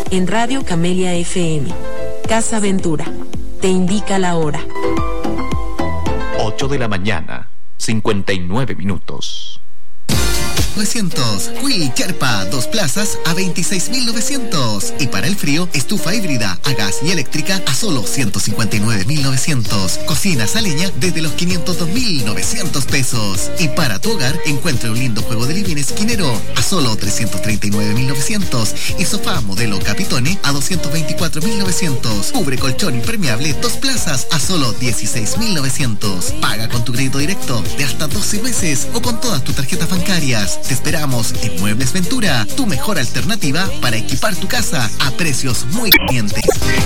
en Radio Camelia FM. Casa Ventura, te indica la hora. 8 de la mañana, 59 minutos. 900. Quill Sherpa, 2 plazas a 26.900. Y para el frío, estufa híbrida a gas y eléctrica a solo 159.900. Cocinas a leña desde los 502.900 pesos. Y para tu hogar, encuentra un lindo juego de living esquinero a solo 339.900. Y sofá modelo Capitone a 224.900. Cubre colchón impermeable 2 plazas a solo 16.900. Paga con tu crédito directo de hasta 12 meses o con todas tus tarjetas bancarias. Te esperamos en Muebles Ventura, tu mejor alternativa para equipar tu casa a precios muy convenientes.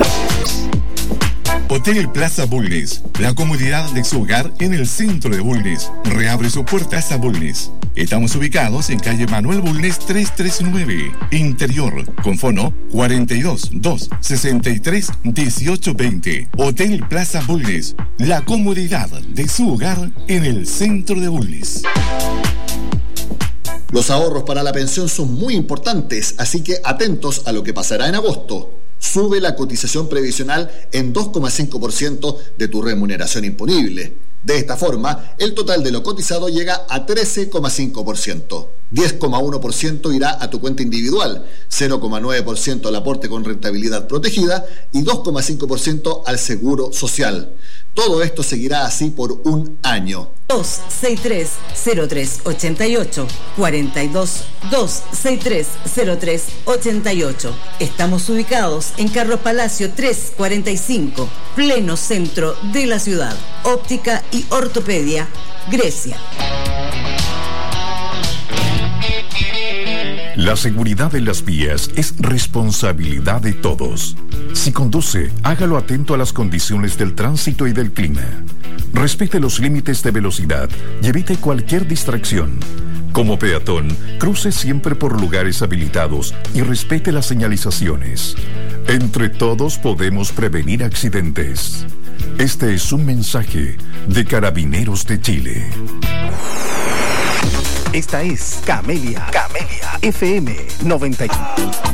Hotel Plaza Bulnes, la comodidad de su hogar en el centro de Bulnes. Reabre su puertas a Bulnes. Estamos ubicados en calle Manuel Bulnes 339, interior, con fono 42 2 63 18 20. Hotel Plaza Bulnes, la comodidad de su hogar en el centro de Bulnes. Los ahorros para la pensión son muy importantes, así que atentos a lo que pasará en agosto. Sube la cotización previsional en 2,5% de tu remuneración imponible. De esta forma, el total de lo cotizado llega a 13,5%. 10,1% irá a tu cuenta individual, 0,9% al aporte con rentabilidad protegida y 2,5% al seguro social. Todo esto seguirá así por un año. 263-0388, 42-263-0388. Estamos ubicados en Carlos Palacio 345, pleno centro de la ciudad. Óptica y ortopedia, Grecia. La seguridad en las vías es responsabilidad de todos. Si conduce, hágalo atento a las condiciones del tránsito y del clima. Respete los límites de velocidad y evite cualquier distracción. Como peatón, cruce siempre por lugares habilitados y respete las señalizaciones. Entre todos podemos prevenir accidentes. Este es un mensaje de Carabineros de Chile. Esta es Camelia FM 91.